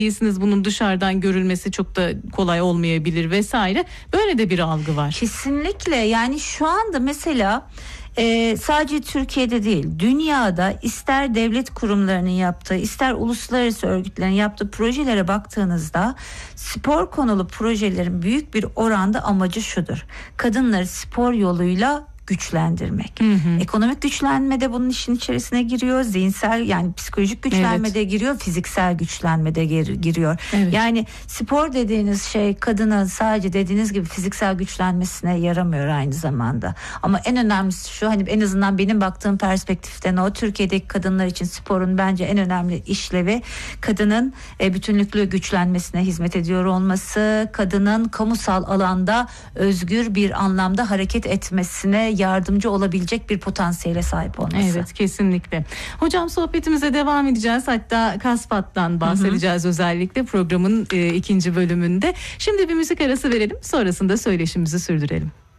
değilsiniz, bunun dışarıdan görülmesi çok da kolay olmayabilir vesaire. Böyle de bir algı var. Kesinlikle, yani şu anda mesela sadece Türkiye'de değil, dünyada ister devlet kurumlarının yaptığı, ister uluslararası örgütlerin yaptığı projelere baktığınızda spor konulu projelerin büyük bir oranda amacı şudur: kadınları spor yoluyla güçlendirmek. Ekonomik güçlenme de bunun işin içerisine giriyor. Zihinsel, yani psikolojik güçlenme de giriyor. Fiziksel güçlenme de giriyor. Evet. Yani spor dediğiniz şey kadının sadece dediğiniz gibi fiziksel güçlenmesine yaramıyor aynı zamanda. Ama en önemlisi şu, hani en azından benim baktığım perspektiften o, Türkiye'deki kadınlar için sporun bence en önemli işlevi kadının bütünlüklü güçlenmesine hizmet ediyor olması, kadının kamusal alanda özgür bir anlamda hareket etmesine yardımcı olabilecek bir potansiyele sahip olması. Evet, kesinlikle. Hocam, sohbetimize devam edeceğiz. Hatta Kaspat'tan bahsedeceğiz özellikle programın ikinci bölümünde. Şimdi bir müzik arası verelim. Sonrasında söyleşimizi sürdürelim.